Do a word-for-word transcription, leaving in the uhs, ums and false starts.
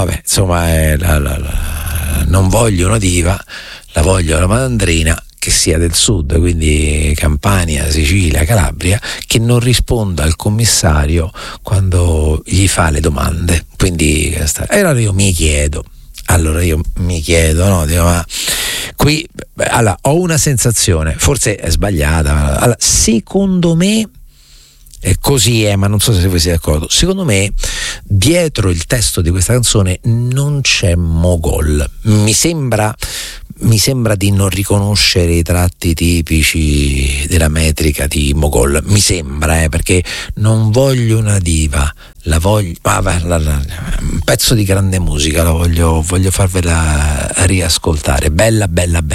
vabbè, insomma, è la, la, la, non voglio una diva, la voglio la malandrina, che sia del sud, quindi Campania, Sicilia, Calabria, che non risponda al commissario quando gli fa le domande. Quindi e allora io mi chiedo, allora io mi chiedo, no, dico, ma qui allora, ho una sensazione, forse è sbagliata, ma allora, secondo me è così, è, ma non so se voi siete d'accordo. Secondo me dietro il testo di questa canzone non c'è Mogol. Mi sembra mi sembra di non riconoscere i tratti tipici della metrica di Mogol. Mi sembra, eh, perché non voglio una diva, la voglio, ah, la, la, la, un pezzo di grande musica, la voglio, voglio farvela riascoltare. Bella, bella, bella.